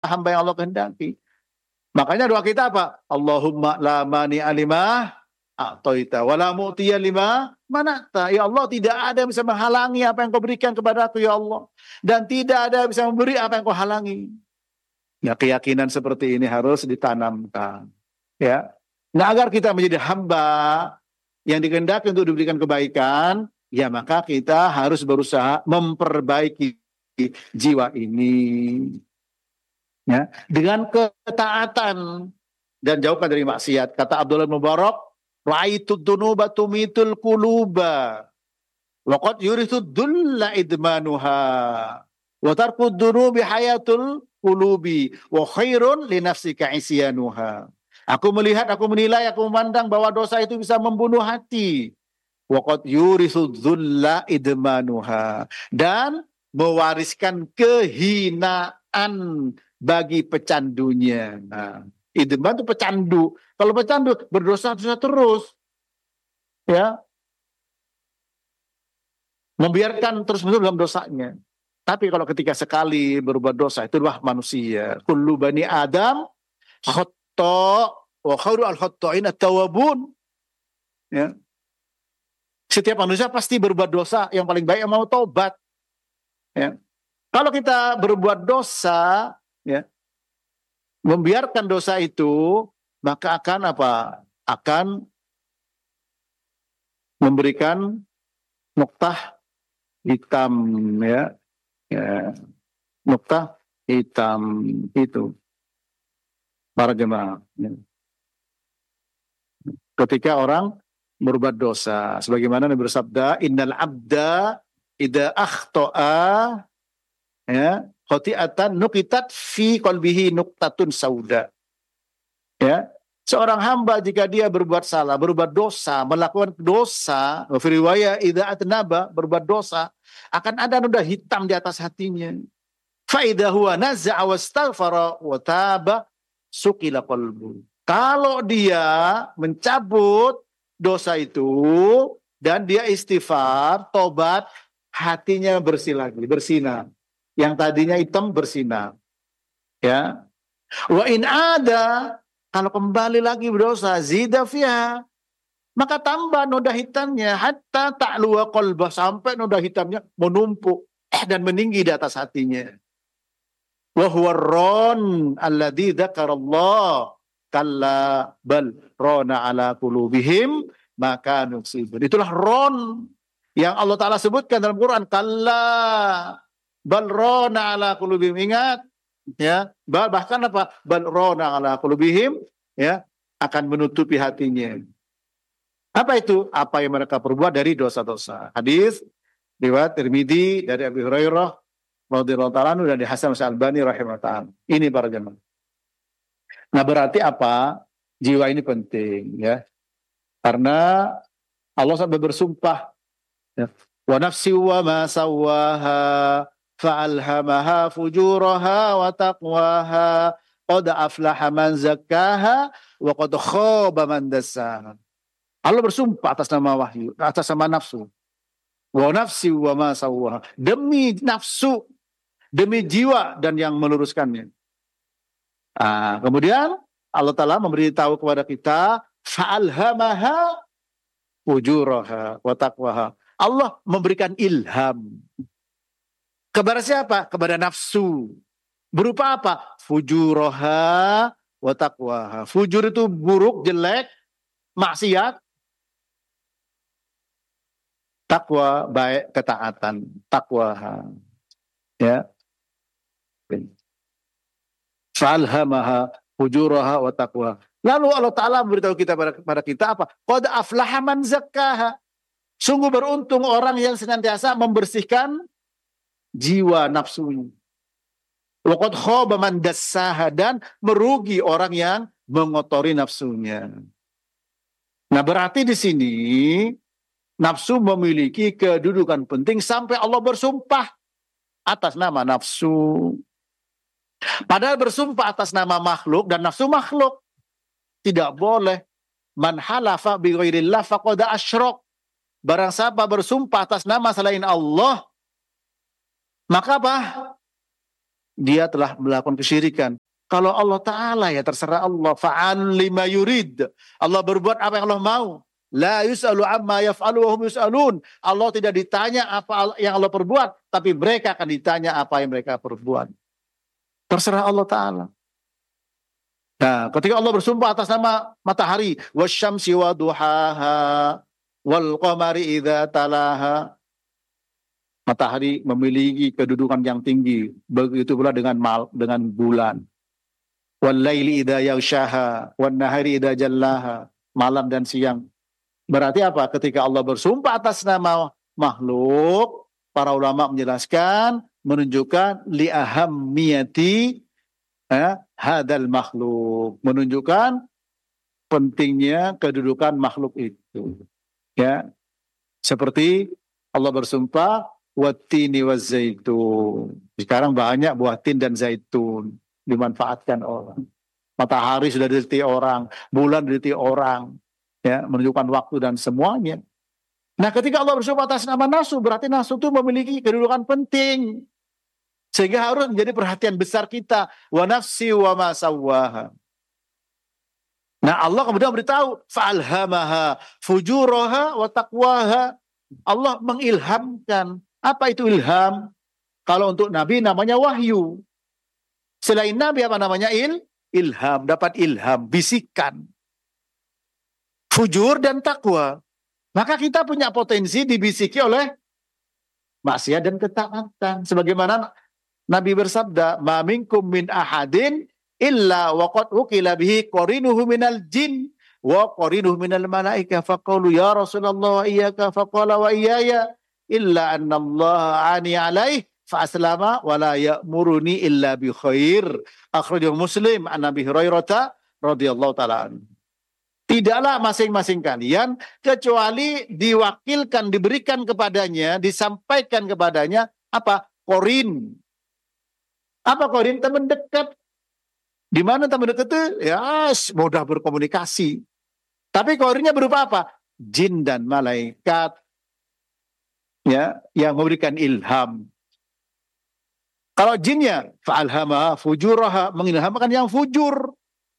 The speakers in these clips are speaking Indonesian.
hamba yang Allah kehendaki. Makanya doa kita apa? Allahumma la mani'a lima a'taita wa la mu'tiya lima mana'ta. Ya Allah, tidak ada yang bisa menghalangi apa yang kau berikan kepada aku, ya Allah. Dan tidak ada yang bisa memberi apa yang kau halangi. Ya, keyakinan seperti ini harus ditanamkan. Ya. Nah, agar kita menjadi hamba yang dikehendaki untuk diberikan kebaikan, ya maka kita harus berusaha memperbaiki jiwa ini, ya, dengan ketaatan dan jauhkan dari maksiat. Kata Abdullah bin Mubarak, ra'aitud dunuba tumitul quluba wa qad yurithu dhulla idmanuha wa tarkud dunubi hayatul qulubi wa khairun li nafsika isyanuha. Aku melihat, aku menilai, aku memandang bahwa dosa itu bisa membunuh hati. Wa qad yurithu dhulla idmanuha, dan mewariskan kehinaan bagi pecandunya. Nah, idman itu pecandu. Kalau pecandu berdosa terus, ya, membiarkan terus-menerus dalam dosanya. Tapi kalau ketika sekali berbuat dosa, itu adalah manusia. Kullu bani Adam khata' wa khairu al-khatta'in at-tawwabun. Ya. Setiap manusia pasti berbuat dosa, yang paling baik yang mau taubat. Ya. Kalau kita berbuat dosa, ya, membiarkan dosa itu, maka akan apa? Akan memberikan noktah hitam, ya, ya, noktah hitam itu para jemaah. Ya. Ketika orang berbuat dosa, sebagaimana Nabi bersabda, innal abda idza akhta'a, ya, khati'atan nuqitat fi qalbihi nuqtatun sauda. Ya, seorang hamba jika dia berbuat salah, berbuat dosa, melakukan dosa, fi riwayat idza atnaba, berbuat dosa, akan ada noda hitam di atas hatinya. Fa idza huwa naza'a wastaghfara wa taba suqila qalbu. Kalau dia mencabut dosa itu dan dia istighfar, tobat, hatinya bersih lagi, bersinar. Yang tadinya hitam bersinar. Ya. Wa in ada, kalau kembali lagi berdosa, zida fiha, maka tambah noda hitamnya hatta ta'luwa qalbah, sampai noda hitamnya menumpuk dan meninggi di atas hatinya. Wa huwa ron alladzi dzakarallah kalla bal rona ala qulubihim maka nuksibun. Itulah ron yang Allah Ta'ala sebutkan dalam Quran, kalla bal rona ala qulubihim. Ingat, ya, bahkan apa? Bal rona ala qulubihim, ya, akan menutupi hatinya. Apa itu? Apa yang mereka perbuat dari dosa-dosa. Hadis riwayat Tirmidzi dari Abu Hurairah radhiyallahu ta'ala anhu dan di Hasan Al-Albani rahimahullah ta'ala. Ini para jemaah. Nah, berarti apa? Jiwa ini penting, ya. Karena Allah sampai bersumpah, ya, wa nafsi wa ma sawwaha fa'alhamaha fujuraha wa taqwaha qad aflaha man zakkaha wa qad khaba man dassaha. Allah bersumpah atas nama wahyu, atas nama nafsu. Wa nafsi wa ma sawwaha, demi nafsu, demi jiwa dan yang meluruskannya. Kemudian Allah Ta'ala memberitahu kepada kita, fa'alhamaha fujuraha wa taqwaha. Allah memberikan ilham. Kepada siapa? Kepada nafsu. Berupa apa? Fujuraha wa taqwaha. Fujur itu buruk, jelek, maksiat. Takwa baik, ketaatan. Taqwaha. Ya. Fa'alhamaha fujuraha wa taqwaha. Lalu Allah Ta'ala memberitahu kita pada kita apa? Qad aflaha man zakkaha. Sungguh beruntung orang yang senantiasa membersihkan jiwa nafsunya. Wa qad khaba man dassaha, dan merugi orang yang mengotori nafsunya. Nah, berarti di sini nafsu memiliki kedudukan penting sampai Allah bersumpah atas nama nafsu. Padahal bersumpah atas nama makhluk dan nafsu makhluk tidak boleh. Man halafa bi ghairillah faqad asyrak. Barang siapa bersumpah atas nama selain Allah, maka apa? dia telah melakukan kesyirikan. Kalau Allah Ta'ala ya terserah Allah. Fa'al lima yurid. Allah berbuat apa yang Allah mau. La yus'alu amma yaf'alu wa hum yus'alun. Allah tidak ditanya apa yang Allah perbuat, tapi mereka akan ditanya apa yang mereka perbuat. Terserah Allah Ta'ala. Nah, ketika Allah bersumpah atas nama matahari, wasyamsi wa duhaha, wal qamari idza talaha. Matahari memiliki kedudukan yang tinggi, begitu pula dengan bulan. Wal laili idza yaghshaha, wan nahari idza jallaha, malam dan siang. Berarti apa? Ketika Allah bersumpah atas nama makhluk, para ulama menjelaskan, menunjukkan li ahammiyati hadal makhluk, menunjukkan pentingnya kedudukan makhluk itu. Ya. Seperti Allah bersumpah wattini wazzaitun. Sekarang banyak buah tin dan zaitun dimanfaatkan orang. Matahari sudah diteliti orang, bulan diteliti orang, ya, menunjukkan waktu dan semuanya. Nah, ketika Allah bersumpah atas nama nafsu, berarti nafsu itu memiliki kedudukan penting, sehingga harus menjadi perhatian besar kita. Wa nafsi wa ma sawwaha. Nah, Allah kemudian beritahu fa'alhamaha fujuraha wa taqwaha. Allah mengilhamkan. Apa itu ilham? Kalau untuk Nabi namanya wahyu. Selain Nabi apa namanya? Ilham. Dapat ilham, bisikan. Fujur dan takwa. Maka kita punya potensi dibisiki oleh maksiat dan ketaatan. Sebagaimana Nabi bersabda, "Ma minkum min ahadin illa waqad ukila bihi qarinuhu minal jin wa qarinuhu minal malaika faqalu ya Rasulullah wa iyyaka faqala wa iyaya illa anna Allah ani alaih fa aslama wa la ya'muruni illa bi khair." Akhrajahu Muslim an Abi Hurairah radhiyallahu taala anhu. Tidaklah masing-masing kalian kecuali diwakilkan, diberikan kepadanya, disampaikan kepadanya apa? Qarin. Apa qarin? Teman dekat. Di mana teman dekat itu? Ya, mudah berkomunikasi. Tapi qarinnya berupa apa? Jin dan malaikat. Ya, yang memberikan ilham. Kalau jinnya fa'alhamaha fujuraha, mengilhamkan yang fujur.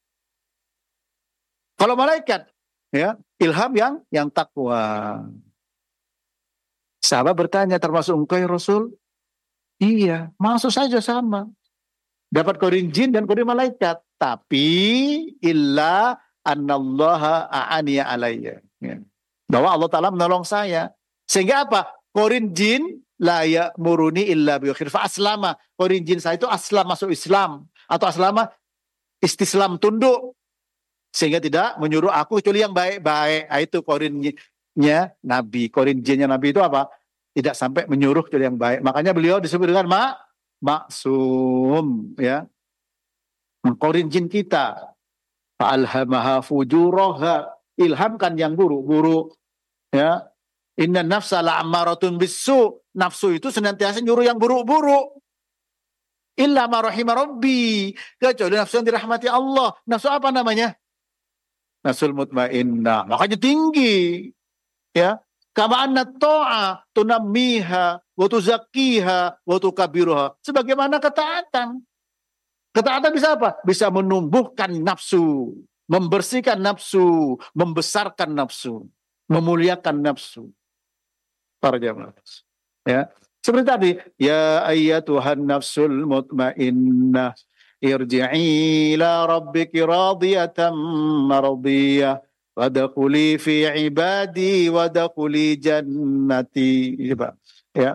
Kalau malaikat, ya, ilham yang takwa. Sahabat bertanya, termasuk engkau ya Rasul? Iya, masuk saja sama. Dapat qarin jin dan qarin malaikat. Tapi illa annallaha a'ani alayya. Ya. Bahwa Allah Ta'ala menolong saya. Sehingga apa? Qarin jin la ya'muruni illa bi khair. Fa aslama. Qarin jin saya itu aslam, masuk Islam. Atau aslama istislam, tunduk. Sehingga tidak menyuruh aku kecuali yang baik-baik. Itu qarinnya Nabi. Qarin jinnya Nabi itu apa? Tidak sampai menyuruh kecuali yang baik. Makanya beliau disebut dengan maksum, ya. Qarin jin kita. Fa'alhamaha fujuraha. Ilhamkan yang buruk-buruk. Ya. Inna nafsa la'ammaratun bisu. Nafsu itu senantiasa nyuruh yang buruk-buruk. Illa ma rahima rabbi. Kecuali nafsu yang dirahmati Allah. Nafsu apa namanya? Nafsul mutmainnah. Makanya tinggi. Ya. Kama anna ta'a tunammiha wa tuzakkiha wa tukabiruha. Sebagaimana ketaatan. Ketaatan bisa apa? Bisa menumbuhkan nafsu, membersihkan nafsu, membesarkan nafsu, memuliakan nafsu. Para jamaah. Ya. Seperti tadi, ya ayyatuhan nafsul mutmainnah irji'i ila rabbiki radiyatan mardiyah wadkhuli fi ibadi wadkhuli jannati. Ya.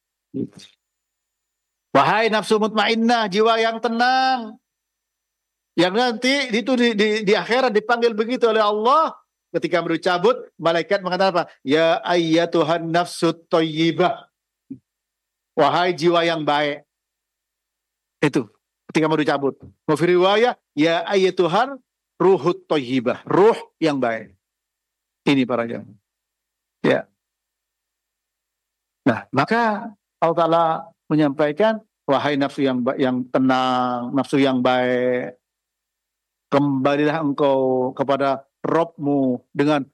Wahai nafsu mutmainnah, jiwa yang tenang, yang nanti itu di akhirat dipanggil begitu oleh Allah. Ketika mau cabut, malaikat mengatakan apa? Ya ayyatuhan nafsut thayyibah. Wahai jiwa yang baik. Itu ketika mau dicabut. Wa fi riwayah ya ayyatuhan ruhut thayyibah, ruh yang baik. Ini para jamaah. Ya. Nah, maka Allah Ta'ala menyampaikan, wahai nafsu yang tenang, nafsu yang baik, kembalilah engkau kepada Rabbmu dengan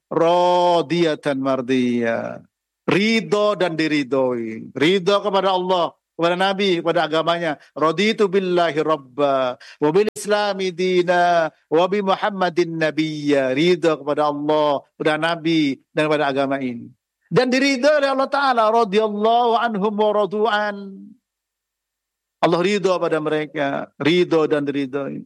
radiyatan mardiyah. Ridho dan diridhoi. Ridho kepada Allah, kepada Nabi, kepada agamanya. Raditu billahi rabba, wa bil islami dina, wa bi Muhammadin nabiyya. Ridha kepada Allah, kepada Nabi, dan kepada agama ini. Dan diridha oleh Allah Ta'ala. Radiyallahu anhum wa radu'an. Allah ridha pada mereka. Ridha dan diridhai.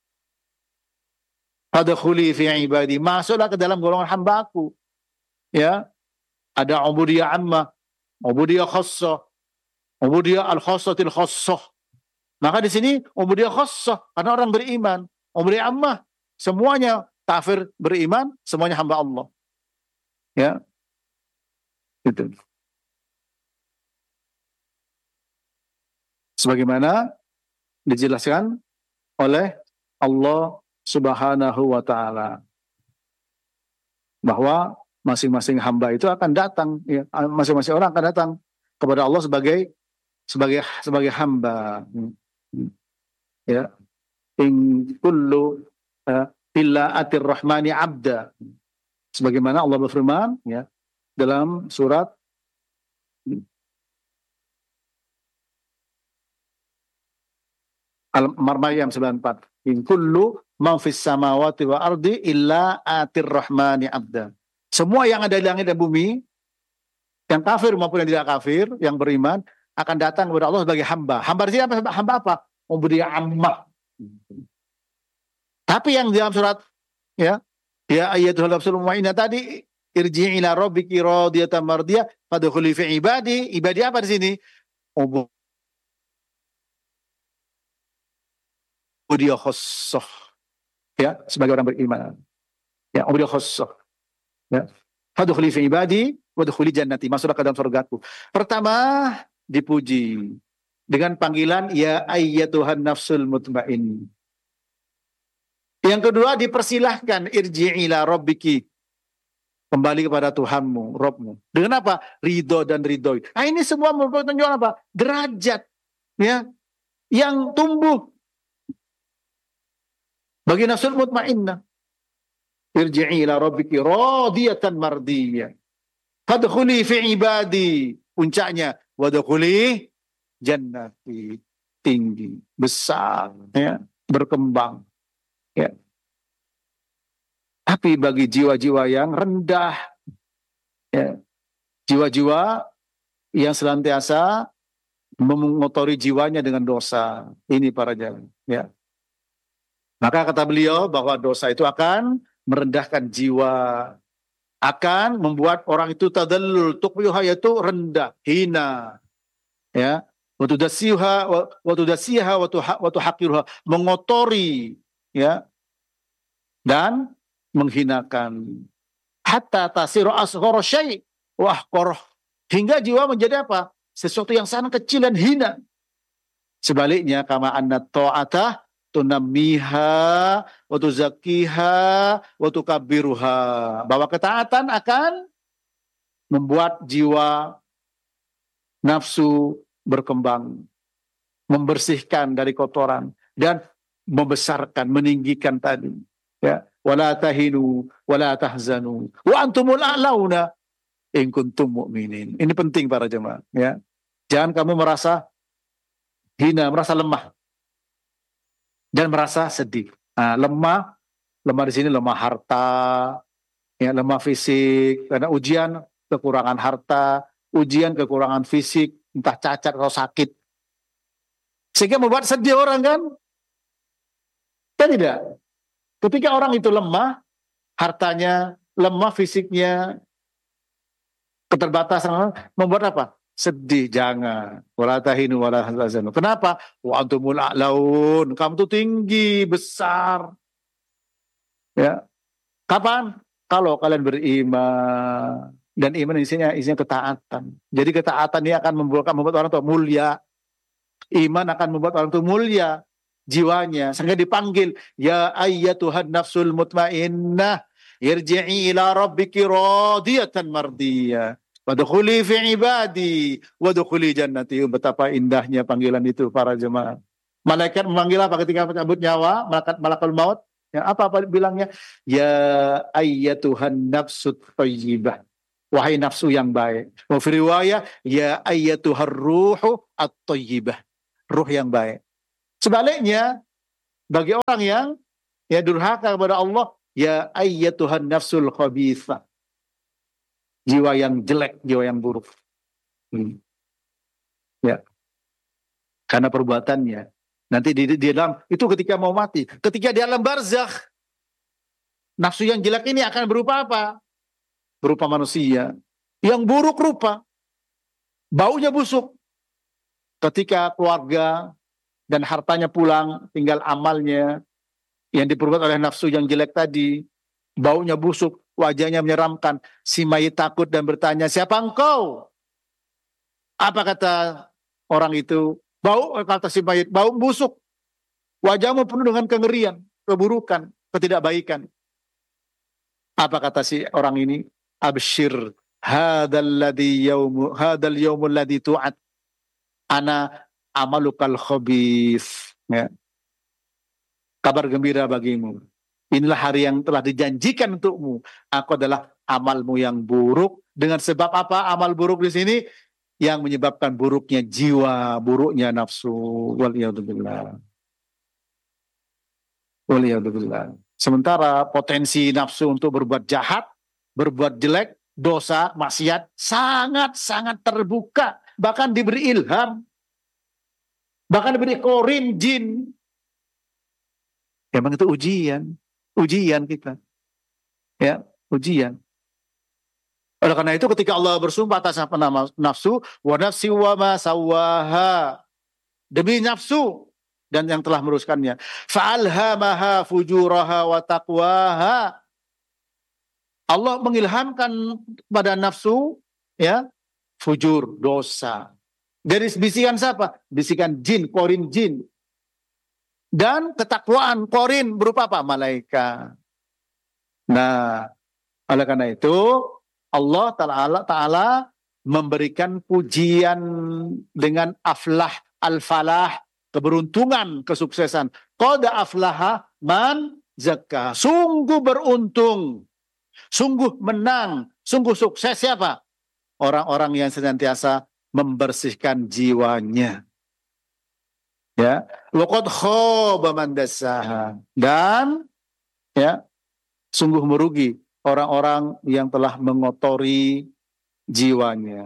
Fadkhuli fi ibadi. Masuklah ke dalam golongan hamba-Ku. Ya. Ada ubudiyah ammah, ubudiyah khassah, ubudiyah al-khassatil khassah. Maka di sini ubudiyah khassah karena orang beriman. Ubudiyah ammah semuanya kafir beriman, semuanya hamba Allah. Ya. Itu. Sebagaimana dijelaskan oleh Allah Subhanahu wa taala bahwa masing-masing hamba itu akan datang, ya, masing-masing orang akan datang kepada Allah sebagai hamba. Ya, in kullu illa atir rahmani abda. Sebagaimana Allah berfirman, ya, dalam surat Al-Maryam 94. In kullu man fis samawati wa ardi illa atir rahmani abda. Semua yang ada di langit dan bumi, yang kafir maupun yang tidak kafir, yang beriman, akan datang kepada Allah sebagai hamba. Hamba di sini apa? Hamba apa? Ubudiyah ammah. Tapi yang di dalam surat, ya ayyatuhal nafsul mutmainnah tadi, irji'i ila rabbiki radiyatan mardiyah fadkhuli fi ibadi. Ibadi apa di sini? Ubudiyah khassah. Ya, sebagai orang beriman. Ya, ubudiyah khassah. Ya. Fadkhuli fi ibadi wadkhuli jannati. Masuklah ke dalam surgaku. Pertama dipuji dengan panggilan ya ayyatuhan nafsul mutmainnah. Yang kedua dipersilahkan irji'i ila rabbiki. Kembali kepada Tuhanmu, Rabbmu. Dengan apa? Ridho dan ridhoi. Nah, ini semua merupakan tunjukan apa? Derajat, ya, yang tumbuh bagi nafsul mutmainnah. Irji'i ila rabbiki radiyatan mardiyah. Fadkhuli fi ibadi. Puncaknya wadkhuli jannati. Tinggi, besar, ya, berkembang. Ya. Tapi bagi jiwa-jiwa yang rendah, ya, jiwa-jiwa yang senantiasa mengotori jiwanya dengan dosa, ini para jamaah, ya. Maka kata beliau bahwa dosa itu akan merendahkan jiwa, akan membuat orang itu tadallul, tuqyuha, yaitu rendah, hina, ya, wa tudasiha wa tuhaqiruha, mengotori, ya, dan menghinakan, hatta tasiru asghara syai' wa ahqarah, hingga jiwa menjadi apa? Sesuatu yang sangat kecil dan hina. Sebaliknya, kama anna ta'ata tunammiha wa tuzakkiha wa tukabbiruha, bahwa ketaatan akan membuat jiwa nafsu berkembang, membersihkan dari kotoran dan membesarkan, meninggikan tadi, ya, wala tahinu wala tahzanu wa antumul a'launa in kuntum mu'minin. Ini penting para jemaah, ya. Jangan kamu merasa hina, merasa lemah dan merasa sedih. Nah, lemah di sini lemah harta, ya, lemah fisik karena ujian kekurangan harta, ujian kekurangan fisik, entah cacat atau sakit, sehingga membuat sedih orang, kan? Kan tidak? Ketika orang itu lemah, hartanya lemah, fisiknya keterbatasan, membuat apa? Sedih. Jangan. Wala tahinu wala tahzanu. Kenapa? Wa antumul a'laun. Kamu tuh tinggi, besar. Ya. Kapan? Kalau kalian beriman. Dan iman isinya ketaatan. Jadi ketaatan ini akan membuat orang itu mulia. Iman akan membuat orang itu mulia jiwanya, sehingga dipanggil ya ayyatuhan nafsul mutmainnah irji'i ila rabbiki radiyatan mardiyah wadkhuli fi ibadi wadkhuli jannati. Betapa indahnya panggilan itu para jemaah. Malaikat memanggil apa ketika mencabut nyawa? Malakul maut, ya, apa bilangnya? Ya ayyatuhan nafsut thayyibah, wahai nafsu yang baik. Wa fi riwayah ya ayyatuhar ruhu at-thayyibah, ruh yang baik. Sebaliknya, bagi orang yang ya durhaka kepada Allah, ya ayyatuhan nafsul khabithah, jiwa yang jelek, jiwa yang buruk. Ya, karena perbuatannya. Nanti di dalam itu ketika mau mati, ketika di alam barzakh, nafsu yang jelek ini akan berupa apa? Berupa manusia yang buruk rupa, baunya busuk. Ketika keluarga dan hartanya pulang, tinggal amalnya yang diperbuat oleh nafsu yang jelek tadi, baunya busuk, wajahnya menyeramkan. Si mayit takut dan bertanya, siapa engkau? Apa kata orang itu? Kata si mayit, bau busuk. Wajahmu penuh dengan kengerian, keburukan, ketidakbaikan. Apa kata si orang ini? Abshir, hadal yaumul ladzi tu'ad. Ana amalukal khabith. Ya. Kabar gembira bagimu. Inilah hari yang telah dijanjikan untukmu. Aku adalah amalmu yang buruk. Dengan sebab apa amal buruk di sini? Yang menyebabkan buruknya jiwa, buruknya nafsu. Waliyadzubillah. Waliyadzubillah. Sementara potensi nafsu untuk berbuat jahat, berbuat jelek, dosa, maksiat sangat-sangat terbuka. Bahkan diberi ilham. Bahkan diberi korin, jin. Memang itu ujian kita. Ya, ujian. Oleh karena itu ketika Allah bersumpah atas nama nafsu, wa nafsi wa ma sawaha, demi nafsu dan yang telah meruskannya, fa'alhamaha fujuraha wa taqwaha. Allah mengilhamkan pada nafsu ya, fujur, dosa. Dari bisikan siapa? Bisikan jin, korin jin. Dan ketakwaan korin berupa apa? Malaikat. Nah, oleh karena itu Allah Ta'ala memberikan pujian dengan aflah, al-falah, keberuntungan, kesuksesan. Qad aflaha man zakka. Sungguh beruntung, sungguh menang, sungguh sukses siapa? Orang-orang yang senantiasa membersihkan jiwanya. Ya, waqad khaba man dassaha. Dan ya, sungguh merugi orang-orang yang telah mengotori jiwanya.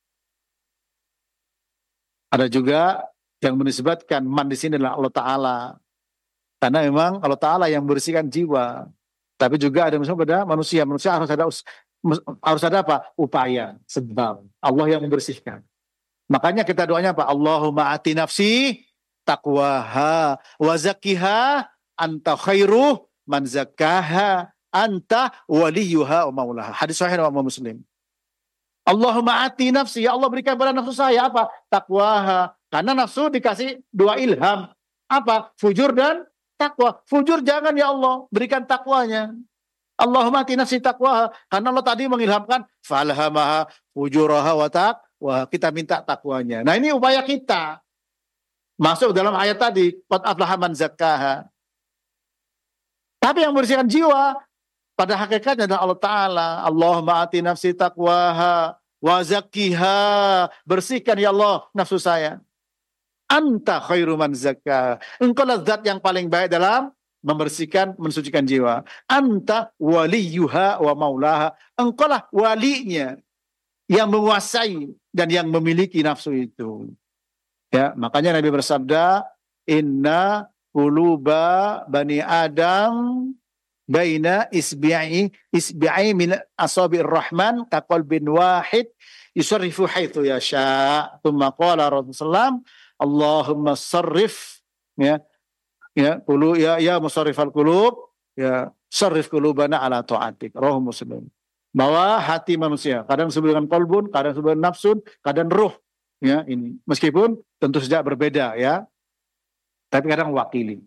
Ada juga yang menisbatkan man di sini adalah Allah Ta'ala. Karena memang Allah Ta'ala yang membersihkan jiwa. Tapi juga ada misalnya pada manusia. Manusia harus ada apa? Upaya, sebab. Allah yang membersihkan. Makanya kita doanya apa? Allahumma ati nafsi taqwaha wa zakkiha anta khairuh man zakkaha anta waliyuha wa maulaha. Hadis sahih riwayat Muslim. Allahumma ati nafsi, ya Allah berikan pada nafsu saya apa? Taqwaha. Karena nafsu dikasih dua ilham. Apa? Fujur dan takwa. Fujur jangan ya Allah, berikan takwanya. Allahumma ati nafsi taqwaha. Karena Allah tadi mengilhamkan falhamaha fujuraha wa taqwa. Kita minta takwanya. Nah, ini upaya kita. Masuk dalam ayat tadi, qad aflaha man zakkaha. Tapi yang membersihkan jiwa pada hakikatnya adalah Allah Ta'ala. Allahumma ati nafsi taqwaha wa zakkiha. Bersihkan ya Allah nafsu saya. Anta khairu man zakkaha. Engkau lah zat yang paling baik dalam membersihkan, mensucikan jiwa. Anta waliyuha wa maulaha. Engkau lah walinya yang menguasai dan yang memiliki nafsu itu. Ya, makanya Nabi bersabda, inna quluba bani Adam baina isbi'i min asabi'ir rahman kaqalbin wahid yusarrifu haitsu yasha. Tsumma qala Rasulullah, Allahumma sarrif ya musarrifal qulub ya sarrif qulubana ala ta'atik. Rawahu Muslim. Bahwa hati manusia kadang disebut dengan qalbun, kadang disebut nafsun, kadang ruh. Ya, ini meskipun tentu saja berbeda ya, tapi kadang wakili.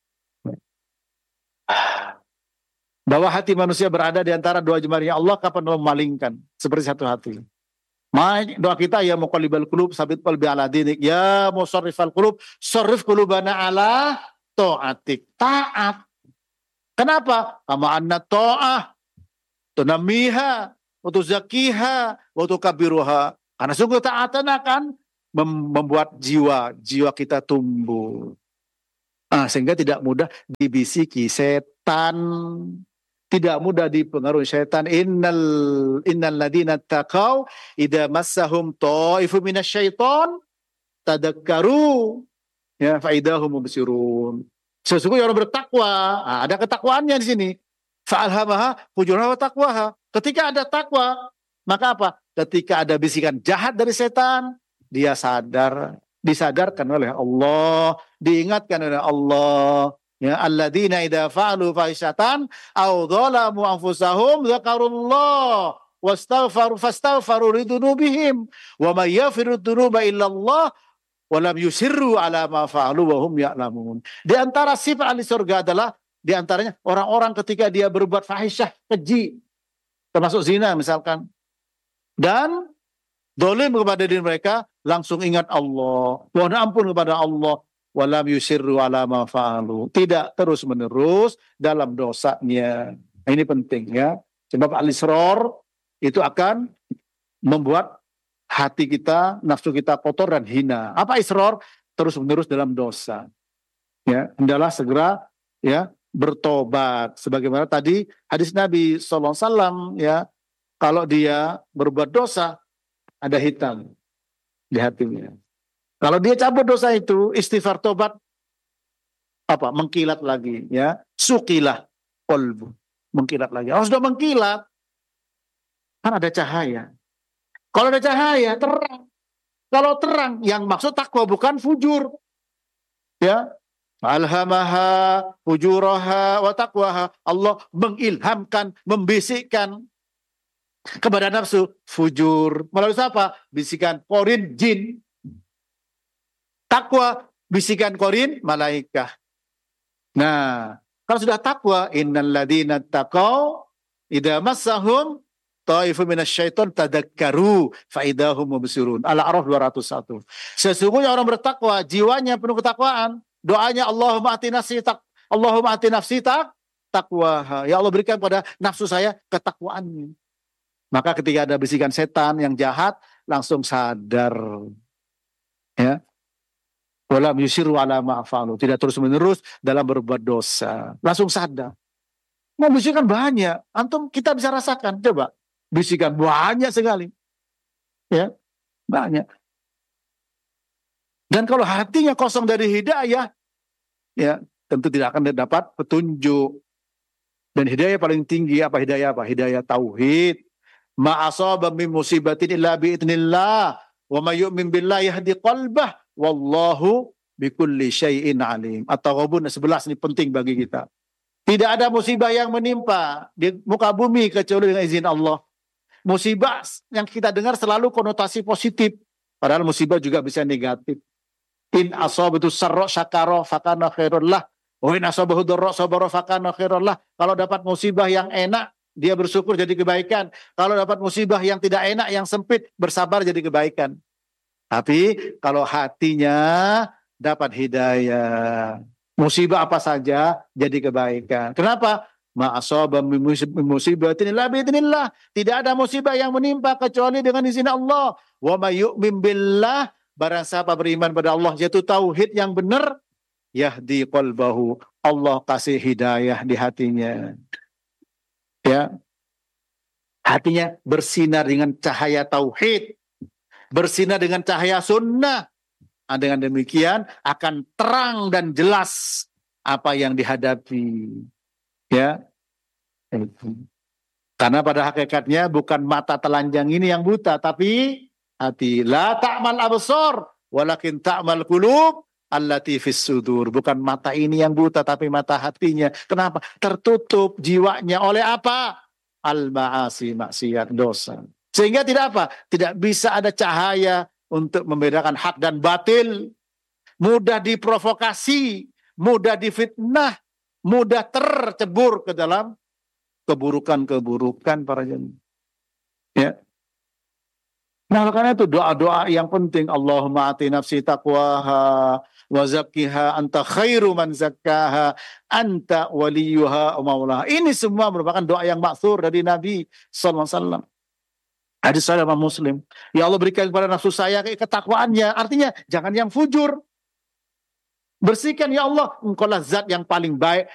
Bahwa hati manusia berada di antara dua jemari Allah, kapan Allah memalingkan seperti satu hati. Doa kita ya muqallibal qulub sabit qalbi ala dinik, ya musarrifal qulub sarrif qulubana ala ta'atik. Taat. Kenapa? Kama anna ta'ah tunammiha wa tuzakkiha wa tukabbiruha. Karena sungguh taatan akan membuat jiwa kita tumbuh. Sehingga tidak mudah dibisiki setan, tidak mudah dipengaruhi setan. Innal ladina taqaw idza massahum ta'ifu minasyaiton tadakkaru ya fa idahum mubsirun. Sesungguhnya orang bertakwa, ada ketakwaannya di sini. Fa'alhamaha fujuraha wa taqwaha. Ketika ada takwa, maka apa? Ketika ada bisikan jahat dari setan, dia sadar, disadarkan oleh Allah, diingatkan oleh Allah. Ya, alladzina idza fa'alu fahisyatan aw dzalamu anfusahum dzakarullah fastaghfaru lidunubihim wa may yaghfiru dzunuba illa Allah wa lam yusirru ala ma fa'alu wa hum ya'lamun. Di antara sifat ahli surga adalah di antaranya orang-orang ketika dia berbuat fahisyah, keji, termasuk zina misalkan, dan dolim kepada diri mereka, langsung ingat Allah, mohon ampun kepada Allah, walam yusirru ala ma fa'alu, tidak terus menerus dalam dosanya. Ini penting ya, sebab al-israr itu akan membuat hati kita, nafsu kita kotor dan hina. Apa israr? Terus menerus dalam dosa. Ya, hendaklah segera ya bertobat. Sebagaimana tadi hadis Nabi SAW ya, kalau dia berbuat dosa ada hitam di hatinya. Kalau dia cabut dosa itu, istighfar tobat, apa? Mengkilat lagi, ya. Sukilah qalbu, mengkilat lagi. Kalau sudah mengkilat, kan ada cahaya. Kalau ada cahaya, terang. Kalau terang, yang maksud takwa bukan fujur, ya. Alhamaha fujuraha wa taqwaha. Allah mengilhamkan, membisikkan kepada nafsu fujur. Melalui apa? Bisikan korin jin. Takwa, bisikan korin malaikah. Nah, kalau sudah takwa, innal ladina taqaw idza massahum ta'ifu minasyaiton tadakkaru fa idahum mubsirun. Al-A'raf 201. Sesungguhnya orang bertakwa, jiwanya penuh ketakwaan. Doanya Allahumma ati nafsi taqwaha. Ya Allah, berikan pada nafsu saya ketakwaannya. Maka ketika ada bisikan setan yang jahat, langsung sadar. Ya. Walam yusiru ala ma'afalu. Tidak terus menerus dalam berbuat dosa. Langsung sadar. Mau bisikan banyak. Antum kita bisa rasakan. Coba. Bisikan banyak sekali. Ya. Banyak. Dan kalau hatinya kosong dari hidayah, ya tentu tidak akan dapat petunjuk. Dan hidayah paling tinggi apa? Hidayah apa? Hidayah tauhid. Ma'asaba min musibatin illa bi'idnillah. Wa may yu'min billahi yahdi qalbah. Wallahu bikulli syai'in alim. At-Taghabun 11 ini penting bagi kita. Tidak ada musibah yang menimpa di muka bumi kecuali dengan izin Allah. Musibah yang kita dengar selalu konotasi positif. Padahal musibah juga bisa negatif. In asabatu sarra syakara fakana khairul lah. Wa in asabahu dharra sabara fakana khairul lah. Kalau dapat musibah yang enak, dia bersyukur jadi kebaikan. Kalau dapat musibah yang tidak enak, yang sempit, bersabar jadi kebaikan. Tapi kalau hatinya dapat hidayah, musibah apa saja jadi kebaikan. Kenapa? Ma'asaba min musibatin illa bi'idznillah. Tidak ada musibah yang menimpa kecuali dengan izin Allah. Wa may yu'min billah, barang siapa beriman pada Allah, yaitu tauhid yang benar, yahdi qalbahu, Allah kasih hidayah di hatinya. Ya. Hatinya bersinar dengan cahaya tauhid, bersinar dengan cahaya sunnah. Dengan demikian akan terang dan jelas apa yang dihadapi. Ya. Karena pada hakikatnya bukan mata telanjang ini yang buta, tapi hati. La ta'mal absar walakin ta'mal qulub allati fis sudur. Bukan mata ini yang buta, tapi mata hatinya. Kenapa? Tertutup jiwanya oleh apa? Al-ma'asi, maksiat, dosa. Sehingga tidak apa? Tidak bisa ada cahaya untuk membedakan hak dan batil. Mudah diprovokasi, mudah difitnah, mudah tercebur ke dalam keburukan-keburukan para jemaah. Ya. Nah, karena itu doa-doa yang penting. Allahumma ati nafsi taqwaha wa zakkiha anta khairu man zakkaha anta waliyuha wa maulaha. Ini semua merupakan doa yang maksur dari Nabi sallallahu alaihi wasallam. Hadis sahih Imam Muslim. Ya Allah, berikan kepada nafsu saya ketakwaannya. Artinya jangan yang fujur. Bersihkan ya Allah, engkaulah zat yang paling baik